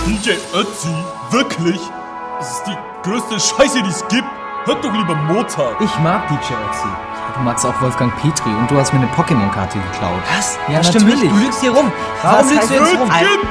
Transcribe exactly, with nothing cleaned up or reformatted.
D J Ötzi? Wirklich? Das ist die größte Scheiße, die es gibt. Hört doch lieber Mozart. Ich mag D J Ötzi. Ja, du magst auch Wolfgang Petri und du hast mir eine Pokémon-Karte geklaut. Was? Ja, das stimmt natürlich. nicht. Du lügst hier rum. Warum lügst du jetzt rum? Kind!